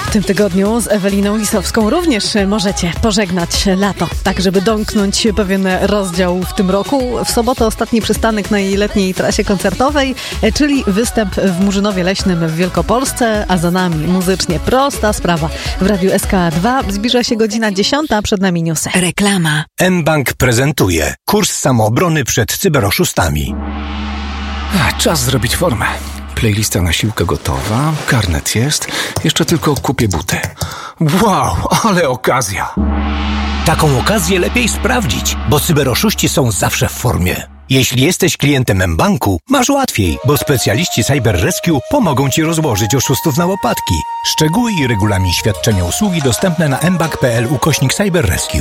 W tym tygodniu z Eweliną Lisowską również możecie pożegnać lato, tak żeby domknąć pewien rozdział w tym roku. W sobotę ostatni przystanek na jej letniej trasie koncertowej, czyli występ w Murzynowie Leśnym w Wielkopolsce, a za nami muzycznie prosta sprawa. W Radiu SK2 zbliża się godzina 10, a przed nami newsy. Reklama. mBank prezentuje kurs samoobrony przed cyberoszustami. Czas zrobić formę. Playlista na siłkę gotowa, karnet jest, jeszcze tylko kupię buty. Wow, ale okazja! Taką okazję lepiej sprawdzić, bo cyberoszuści są zawsze w formie. Jeśli jesteś klientem mBanku, masz łatwiej, bo specjaliści Cyber Rescue pomogą Ci rozłożyć oszustów na łopatki. Szczegóły i regulamin świadczenia usługi dostępne na mbank.pl/Cyber Rescue.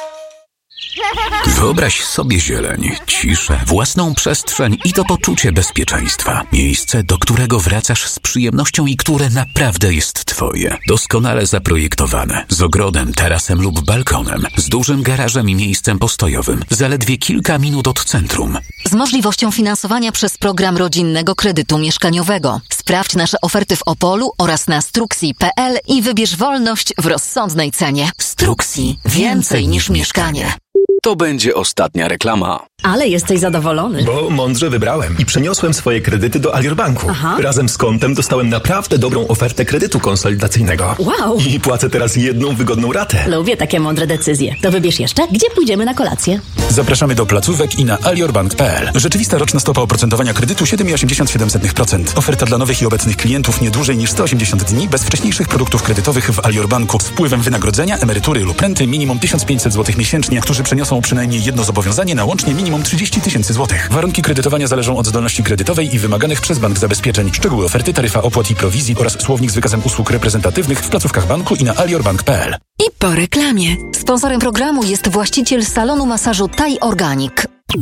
Wyobraź sobie zieleń, ciszę, własną przestrzeń i to poczucie bezpieczeństwa. Miejsce, do którego wracasz z przyjemnością i które naprawdę jest Twoje. Doskonale zaprojektowane, z ogrodem, tarasem lub balkonem, z dużym garażem i miejscem postojowym, zaledwie kilka minut od centrum. Z możliwością finansowania przez program rodzinnego kredytu mieszkaniowego. Sprawdź nasze oferty w Opolu oraz na struxi.pl i wybierz wolność w rozsądnej cenie. Struxi. Więcej niż mieszkanie. To będzie ostatnia reklama. Ale jesteś zadowolony. Bo mądrze wybrałem i przeniosłem swoje kredyty do Alior Banku. Razem z kontem dostałem naprawdę dobrą ofertę kredytu konsolidacyjnego. Wow! I płacę teraz jedną wygodną ratę. Lubię takie mądre decyzje. To wybierz jeszcze, gdzie pójdziemy na kolację. Zapraszamy do placówek i na aliorbank.pl. Rzeczywista roczna stopa oprocentowania kredytu 7,87%. Oferta dla nowych i obecnych klientów nie dłużej niż 180 dni bez wcześniejszych produktów kredytowych w Alior Banku z wpływem wynagrodzenia, emerytury lub renty minimum 1500 zł miesięcznie, którzy przeniosą przynajmniej jedno zobowiązanie na łącznie minimum 30 000 złotych. Warunki kredytowania zależą od zdolności kredytowej i wymaganych przez bank zabezpieczeń. Szczegóły oferty, taryfa opłat i prowizji oraz słownik z wykazem usług reprezentatywnych w placówkach banku i na aliorbank.pl. I po reklamie. Sponsorem programu jest właściciel salonu masażu Thai Organic.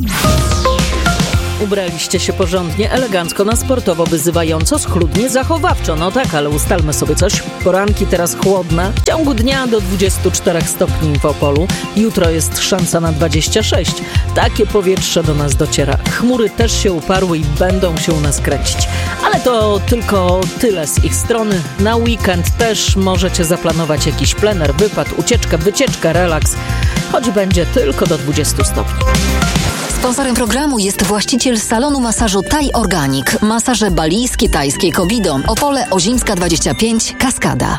Ubraliście się porządnie, elegancko, na sportowo, wyzywająco, schludnie, zachowawczo. No tak, ale ustalmy sobie coś. Poranki teraz chłodne. W ciągu dnia do 24 stopni w Opolu. Jutro jest szansa na 26. Takie powietrze do nas dociera. Chmury też się uparły i będą się u nas kręcić. Ale to tylko tyle z ich strony. Na weekend też możecie zaplanować jakiś plener, wypad, ucieczkę, wycieczkę, relaks. Choć będzie tylko do 20 stopni. Sponsorem programu jest właściciel salonu masażu Thai Organic. Masaże balijskie, tajskie, Kobido. Opole, Ozimska 25, Kaskada.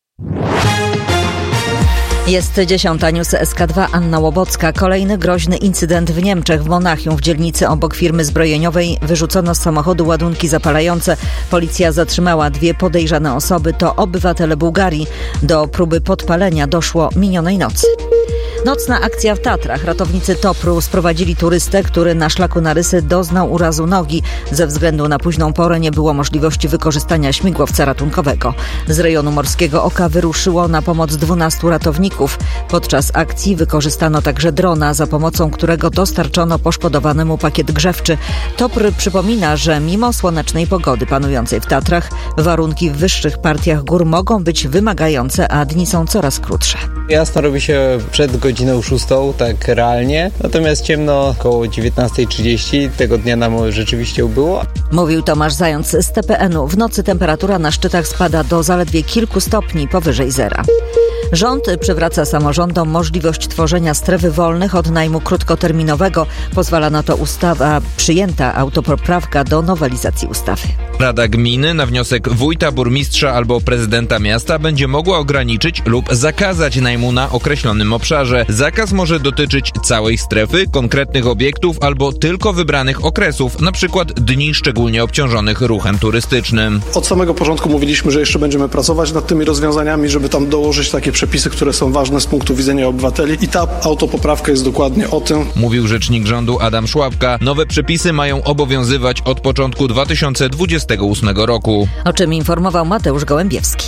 Jest 10. News SK2, Anna Łobocka. Kolejny groźny incydent w Niemczech. W Monachium, w dzielnicy obok firmy zbrojeniowej, wyrzucono z samochodu ładunki zapalające. Policja zatrzymała 2 podejrzane osoby. To obywatele Bułgarii. Do próby podpalenia doszło minionej nocy. Nocna akcja w Tatrach. Ratownicy TOPR-u sprowadzili turystę, który na szlaku na Rysy doznał urazu nogi. Ze względu na późną porę nie było możliwości wykorzystania śmigłowca ratunkowego. Z rejonu Morskiego Oka wyruszyło na pomoc 12 ratowników. Podczas akcji wykorzystano także drona, za pomocą którego dostarczono poszkodowanemu pakiet grzewczy. TOPR przypomina, że mimo słonecznej pogody panującej w Tatrach, warunki w wyższych partiach gór mogą być wymagające, a dni są coraz krótsze. Jasno robi się przed godziną 6, tak realnie, natomiast ciemno około 19:30, tego dnia nam rzeczywiście ubyło. Mówił Tomasz Zając z TPN-u. W nocy temperatura na szczytach spada do zaledwie kilku stopni powyżej zera. Rząd przywraca samorządom możliwość tworzenia stref wolnych od najmu krótkoterminowego. Pozwala na to ustawa, przyjęta autopoprawka do nowelizacji ustawy. Rada gminy na wniosek wójta, burmistrza albo prezydenta miasta będzie mogła ograniczyć lub zakazać najmu na określonym obszarze. Zakaz może dotyczyć całej strefy, konkretnych obiektów albo tylko wybranych okresów, np. dni szczególnie obciążonych ruchem turystycznym. Od samego początku mówiliśmy, że jeszcze będziemy pracować nad tymi rozwiązaniami, żeby tam dołożyć takie przepisy, które są ważne z punktu widzenia obywateli, i ta autopoprawka jest dokładnie o tym. Mówił rzecznik rządu Adam Szłapka. Nowe przepisy mają obowiązywać od początku 2028 roku. O czym informował Mateusz Gołębiewski.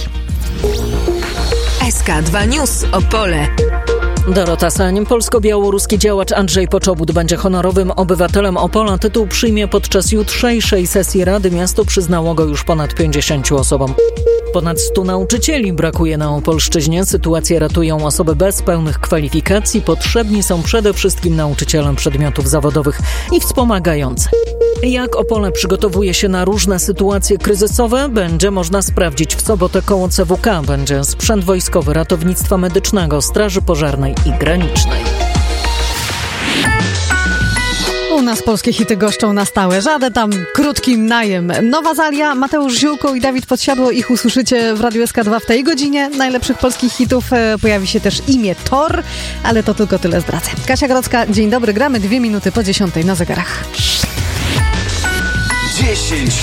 SK2 News Opole. Dorota Sań. Polsko-białoruski działacz Andrzej Poczobut będzie honorowym obywatelem Opola. Tytuł przyjmie podczas jutrzejszej sesji Rady. Miasto przyznało go już ponad 50 osobom. Ponad 100 nauczycieli brakuje na Opolszczyźnie. Sytuację ratują osoby bez pełnych kwalifikacji. Potrzebni są przede wszystkim nauczyciele przedmiotów zawodowych i wspomagające. Jak Opole przygotowuje się na różne sytuacje kryzysowe, będzie można sprawdzić w sobotę koło CWK. Będzie sprzęt wojskowy, ratownictwa medycznego, straży pożarnej i granicznej. U nas polskie hity goszczą na stałe. Żaden tam krótki najem. Nowa Zalia, Mateusz Ziółko i Dawid Podsiadło. Ich usłyszycie w Radiu SK2 w tej godzinie. Najlepszych polskich hitów pojawi się też imię Thor, ale to tylko tyle zdradzę. Kasia Grodzka, dzień dobry. Gramy 2 minuty po 10 na zegarach. 10